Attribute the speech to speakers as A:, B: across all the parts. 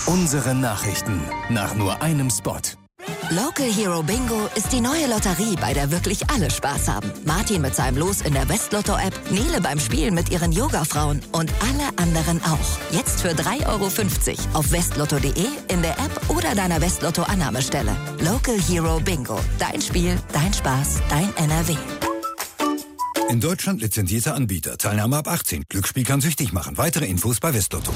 A: Unsere Nachrichten nach nur einem Spot.
B: Local Hero Bingo ist die neue Lotterie, bei der wirklich alle Spaß haben. Martin mit seinem Los in der Westlotto-App, Nele beim Spielen mit ihren Yoga-Frauen und alle anderen auch. Jetzt für 3,50 € auf westlotto.de, in der App oder deiner Westlotto-Annahmestelle. Local Hero Bingo. Dein Spiel, dein Spaß, dein NRW.
C: In Deutschland lizenzierter Anbieter. Teilnahme ab 18. Glücksspiel kann süchtig machen. Weitere Infos bei Westlotto.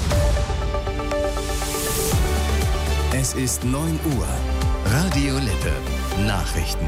A: Es ist 9 Uhr. Radio Lippe. Nachrichten.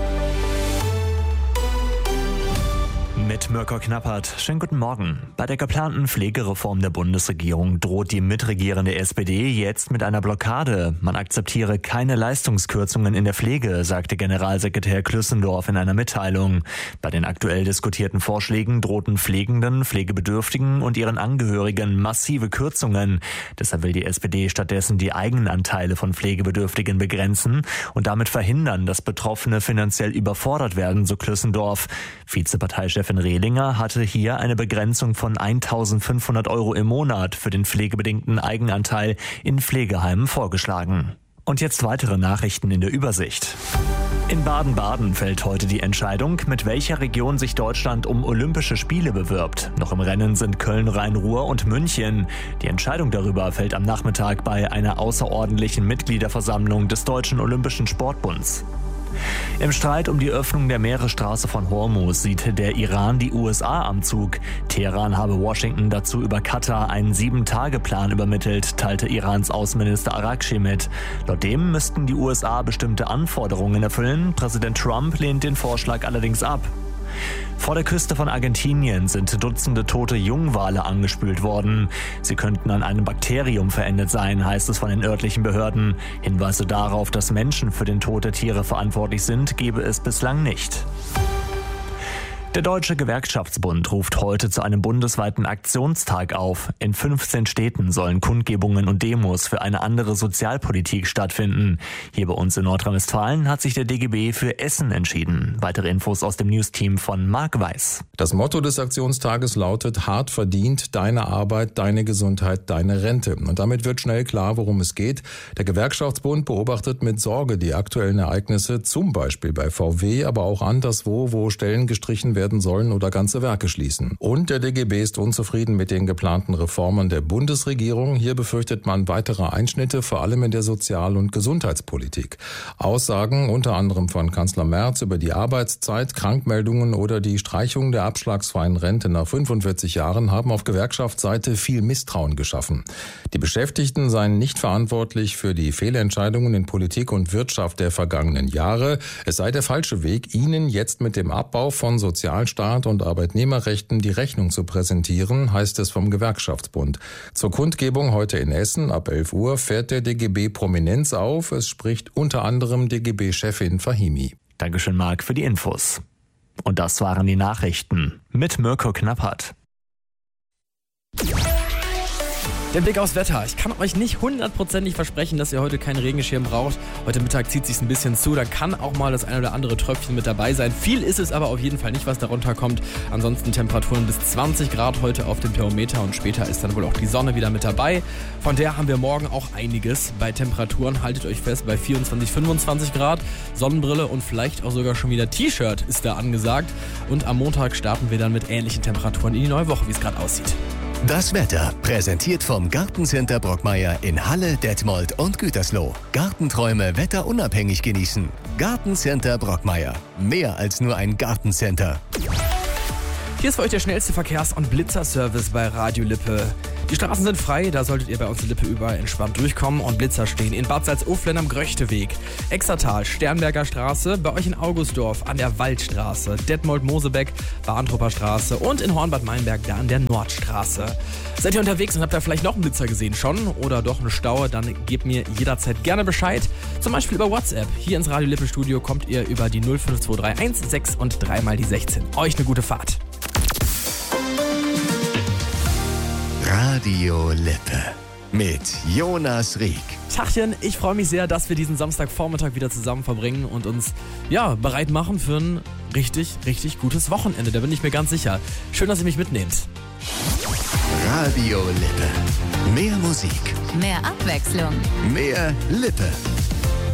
D: Mit Mirko Knappert. Schönen guten Morgen. Bei der geplanten Pflegereform der Bundesregierung droht die mitregierende SPD jetzt mit einer Blockade. Man akzeptiere keine Leistungskürzungen in der Pflege, sagte Generalsekretär Klüssendorf in einer Mitteilung. Bei den aktuell diskutierten Vorschlägen drohten Pflegenden, Pflegebedürftigen und ihren Angehörigen massive Kürzungen. Deshalb will die SPD stattdessen die Eigenanteile von Pflegebedürftigen begrenzen und damit verhindern, dass Betroffene finanziell überfordert werden, so Klüssendorf. Vizeparteichefin Rehlinger hatte hier eine Begrenzung von 1.500 € im Monat für den pflegebedingten Eigenanteil in Pflegeheimen vorgeschlagen. Und jetzt weitere Nachrichten in der Übersicht. In Baden-Baden fällt heute die Entscheidung, mit welcher Region sich Deutschland um Olympische Spiele bewirbt. Noch im Rennen sind Köln, Rhein-Ruhr und München. Die Entscheidung darüber fällt am Nachmittag bei einer außerordentlichen Mitgliederversammlung des Deutschen Olympischen Sportbunds. Im Streit um die Öffnung der Meeresstraße von Hormuz sieht der Iran die USA am Zug. Teheran habe Washington dazu über Katar einen 7-Tage-Plan übermittelt, teilte Irans Außenminister Arakchi mit. Laut dem müssten die USA bestimmte Anforderungen erfüllen. Präsident Trump lehnt den Vorschlag allerdings ab. Vor der Küste von Argentinien sind Dutzende tote Jungwale angespült worden. Sie könnten an einem Bakterium verendet sein, heißt es von den örtlichen Behörden. Hinweise darauf, dass Menschen für den Tod der Tiere verantwortlich sind, gebe es bislang nicht. Der Deutsche Gewerkschaftsbund ruft heute zu einem bundesweiten Aktionstag auf. In 15 Städten sollen Kundgebungen und Demos für eine andere Sozialpolitik stattfinden. Hier bei uns in Nordrhein-Westfalen hat sich der DGB für Essen entschieden. Weitere Infos aus dem Newsteam von Marc Weiß.
E: Das Motto des Aktionstages lautet: hart verdient, deine Arbeit, deine Gesundheit, deine Rente. Und damit wird schnell klar, worum es geht. Der Gewerkschaftsbund beobachtet mit Sorge die aktuellen Ereignisse, zum Beispiel bei VW, aber auch anderswo, wo Stellen gestrichen werden sollen oder ganze Werke schließen. Und der DGB ist unzufrieden mit den geplanten Reformen der Bundesregierung. Hier befürchtet man weitere Einschnitte, vor allem in der Sozial- und Gesundheitspolitik. Aussagen unter anderem von Kanzler Merz über die Arbeitszeit, Krankmeldungen oder die Streichung der abschlagsfreien Rente nach 45 Jahren haben auf Gewerkschaftsseite viel Misstrauen geschaffen. Die Beschäftigten seien nicht verantwortlich für die Fehlentscheidungen in Politik und Wirtschaft der vergangenen Jahre. Es sei der falsche Weg, ihnen jetzt mit dem Abbau von Sozialstaat und Arbeitnehmerrechten die Rechnung zu präsentieren, heißt es vom Gewerkschaftsbund. Zur Kundgebung heute in Essen ab 11 Uhr fährt der DGB Prominenz auf. Es spricht unter anderem DGB-Chefin Fahimi.
D: Dankeschön, Marc, für die Infos. Und das waren die Nachrichten mit Mirko Knappert.
F: Der Blick aufs Wetter. Ich kann euch nicht 100%ig versprechen, dass ihr heute keinen Regenschirm braucht. Heute Mittag zieht es sich ein bisschen zu. Da kann auch mal das ein oder andere Tröpfchen mit dabei sein. Viel ist es aber auf jeden Fall nicht, was darunter kommt. Ansonsten Temperaturen bis 20 Grad heute auf dem Thermometer und später ist dann wohl auch die Sonne wieder mit dabei. Von der haben wir morgen auch einiges bei Temperaturen. Haltet euch fest, bei 24, 25 Grad. Sonnenbrille und vielleicht auch sogar schon wieder T-Shirt ist da angesagt. Und am Montag starten wir dann mit ähnlichen Temperaturen in die neue Woche, wie es gerade aussieht.
A: Das Wetter, präsentiert vom Gartencenter Brockmeier in Halle, Detmold und Gütersloh. Gartenträume wetterunabhängig genießen. Gartencenter Brockmeier. Mehr als nur ein Gartencenter.
F: Hier ist für euch der schnellste Verkehrs- und Blitzerservice bei Radio Lippe. Die Straßen sind frei, da solltet ihr bei uns in Lippe überall entspannt durchkommen und Blitzer stehen in Bad Salzuflen am Gröchteweg, Exertal, Sternberger Straße, bei euch in Augustdorf an der Waldstraße, Detmold-Mosebeck, Bahntrupper Straße und in Hornbad Meinberg da an der Nordstraße. Seid ihr unterwegs und habt da vielleicht noch einen Blitzer gesehen schon oder doch eine Stau, dann gebt mir jederzeit gerne Bescheid. Zum Beispiel über WhatsApp. Hier ins Radio Lippe Studio kommt ihr über die 05231 6 und 3 mal die 16. Euch eine gute Fahrt.
A: Radio Lippe mit Jonas Rieck.
F: Tachchen, ich freue mich sehr, dass wir diesen Samstagvormittag wieder zusammen verbringen und uns bereit machen für ein richtig, richtig gutes Wochenende. Da bin ich mir ganz sicher. Schön, dass ihr mich mitnehmt.
A: Radio Lippe. Mehr Musik,
G: Mehr Abwechslung.
A: Mehr Lippe.